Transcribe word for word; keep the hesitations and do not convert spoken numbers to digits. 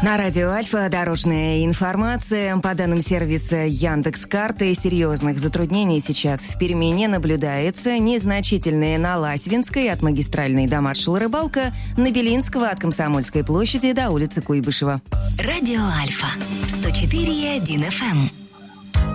На радио Альфа дорожная информация. По данным сервиса Яндекс.Карты, серьезных затруднений сейчас в Перми не наблюдается. Незначительные на Ласвинской от магистральной до маршала Рыбалка, на Белинского от Комсомольской площади до улицы Куйбышева. Радио Альфа сто четыре и один эф эм.